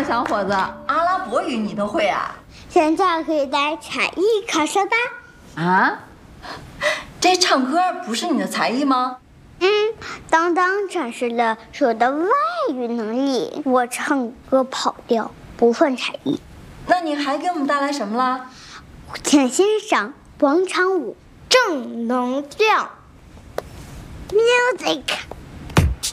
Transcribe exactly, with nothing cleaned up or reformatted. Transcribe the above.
小伙子？ 阿拉伯语你都会啊？ 现在可以带才艺考试吧？ 啊？ 这唱歌不是你的才艺吗？ 嗯，当当展示了我的外语能力，我唱歌跑调不算才艺。 那你还给我们带来什么了？ 请欣赏广场舞，正能量 music。